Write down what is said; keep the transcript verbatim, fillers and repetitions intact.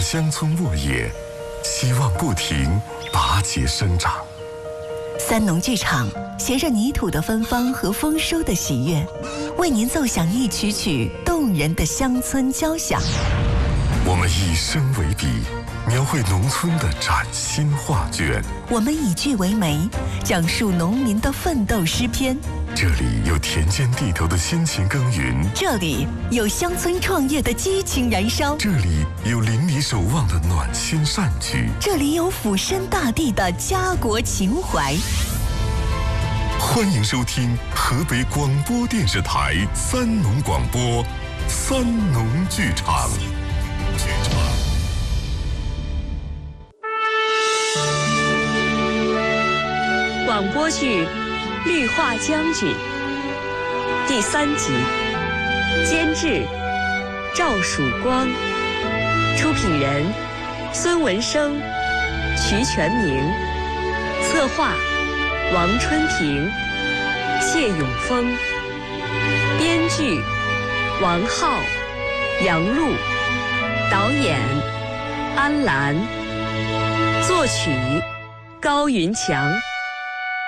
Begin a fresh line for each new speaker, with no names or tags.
乡村沃野，希望不停拔节生长。
三农剧场携着泥土的芬芳和丰收的喜悦，为您奏响一曲曲动人的乡村交响。
我们以声为笔，描绘农村的崭新画卷。
我们以句为媒，讲述农民的奋斗诗篇。
这里有田间地头的辛勤耕耘，
这里有乡村创业的激情燃烧，
这里有邻里守望的暖心善举，
这里有俯身大地的家国情怀。
欢迎收听河北广播电视台三农广播三农剧场。剧场
广播剧《绿化将军》第三集，监制赵曙光，出品人孙文生、徐全明，策划王春平、谢永峰，编剧王浩、杨璐，导演安澜，作曲高云强。